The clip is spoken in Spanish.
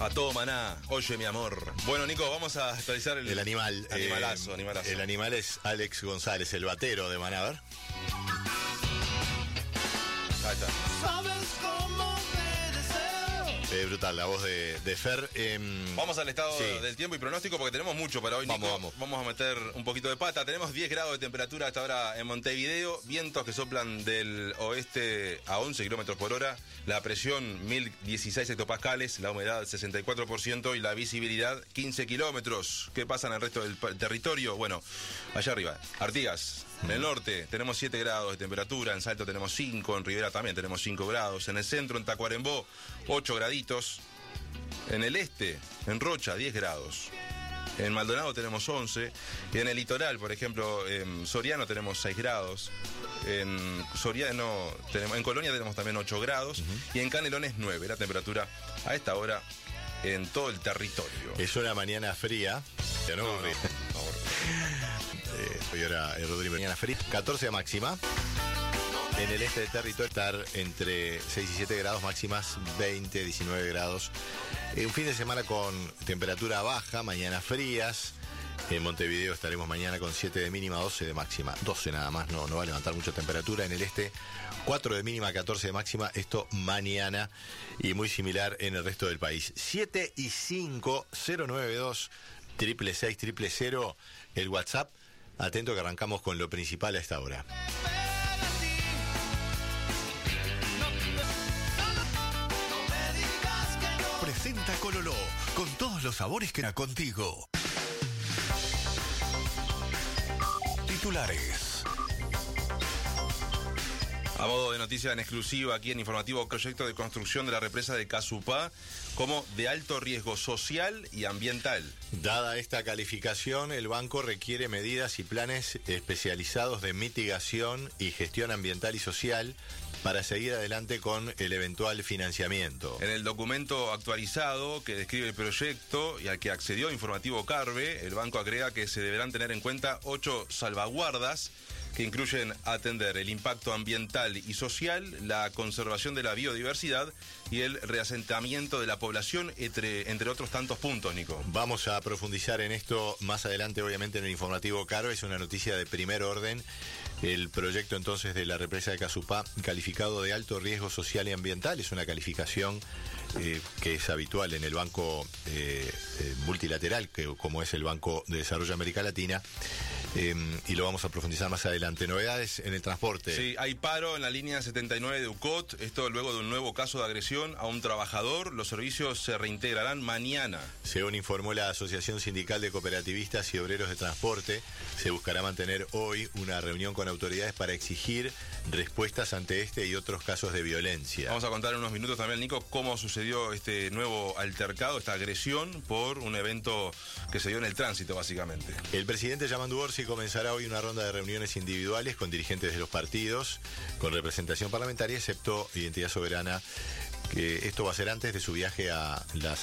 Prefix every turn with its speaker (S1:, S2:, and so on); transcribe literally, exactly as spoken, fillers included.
S1: A todo maná, oye mi amor. Bueno, Nico, vamos a actualizar el,
S2: el animal.
S1: Animalazo,
S2: eh,
S1: animalazo.
S2: El animal es Alex González, el batero de Maná. A ver.
S1: Ahí está.
S3: ¿Sabes cómo te deseo?
S2: Eh, brutal, la voz de, de Fer. Eh,
S1: Vamos al estado
S2: sí.
S1: del tiempo y pronóstico porque tenemos mucho para hoy, Nico.
S2: Vamos, vamos.
S1: Vamos a meter un poquito de pata. Tenemos diez grados de temperatura hasta ahora en Montevideo. Vientos que soplan del oeste a once kilómetros por hora. La presión mil dieciséis hectopascales. La humedad sesenta y cuatro por ciento y la visibilidad quince kilómetros. ¿Qué pasa en el resto del territorio? Bueno, allá arriba, Artigas. En el norte tenemos siete grados de temperatura, en Salto tenemos cinco, en Rivera también tenemos cinco grados, en el centro, en Tacuarembó, ocho graditos, en el este, en Rocha, diez grados, en Maldonado tenemos once, y en el litoral, por ejemplo, en Soriano tenemos seis grados, en Soriano, tenemos, en Colonia tenemos también ocho grados, uh-huh. y en Canelones nueve, la temperatura a esta hora en todo el territorio.
S2: Es una mañana fría, ¿no?
S1: No, no, no.
S2: Eh, hoy era el Rodrigo, mañana fría, catorce de máxima. En el este del territorio estar entre seis y siete grados, máximas veinte, diecinueve grados. Eh, un fin de semana con temperatura baja, mañanas frías. En Montevideo estaremos mañana con siete de mínima, doce de máxima. doce nada más, no, no va a levantar mucha temperatura. En el este, cuatro de mínima, catorce de máxima. Esto mañana y muy similar en el resto del país. siete y cinco, cero nueve dos, triple seis, triple cero, el WhatsApp. Atento que arrancamos con lo principal a esta hora.
S4: Presenta Cololó, con todos los sabores que era contigo. Titulares.
S1: A modo de noticia en exclusiva aquí en Informativo, proyecto de construcción de la represa de Casupá como de alto riesgo social y ambiental.
S2: Dada esta calificación, el banco requiere medidas y planes especializados de mitigación y gestión ambiental y social para seguir adelante con el eventual financiamiento.
S1: En el documento actualizado que describe el proyecto y al que accedió Informativo Carve, el banco agrega que se deberán tener en cuenta ocho salvaguardas que incluyen atender el impacto ambiental y social, la conservación de la biodiversidad y el reasentamiento de la población, entre, entre otros tantos puntos, Nico.
S2: Vamos a profundizar en esto más adelante, obviamente, en el Informativo Carve. Es una noticia de primer orden. El proyecto entonces de la represa de Casupá, calificado de alto riesgo social y ambiental, es una calificación eh, que es habitual en el Banco eh, eh, Multilateral, que, como es el Banco de Desarrollo de América Latina, eh, y lo vamos a profundizar más adelante. Novedades en el transporte.
S1: Sí, hay paro en la línea setenta y nueve de U C O T, esto luego de un nuevo caso de agresión a un trabajador. Los servicios se reintegrarán mañana.
S2: Según informó la Asociación Sindical de Cooperativistas y Obreros de Transporte, se buscará mantener hoy una reunión con autoridades para exigir respuestas ante este y otros casos de violencia.
S1: Vamos a contar en unos minutos también, Nico, cómo sucedió este nuevo altercado, esta agresión por un evento que se dio en el tránsito, básicamente.
S2: El presidente Yamandu Orsi comenzará hoy una ronda de reuniones individuales con dirigentes de los partidos, con representación parlamentaria, excepto Identidad Soberana, que esto va a ser antes de su viaje a las